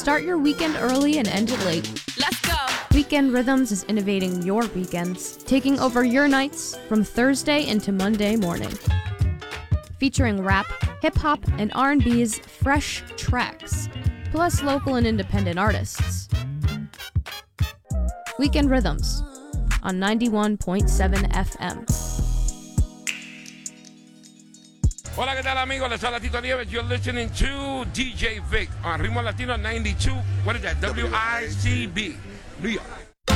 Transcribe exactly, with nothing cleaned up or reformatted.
Start your weekend early and end it late. Let's go! Weekend Rhythms is innovating your weekends, taking over your nights from Thursday into Monday morning. Featuring rap, hip-hop, and R and B's fresh tracks, plus local and independent artists. Weekend Rhythms on ninety-one point seven F M. Hola, ¿qué tal, amigos? Les habla Tito Nieves. You're listening to D J Vic on Ritmo Latino ninety-two. What is that? W I C B, New York.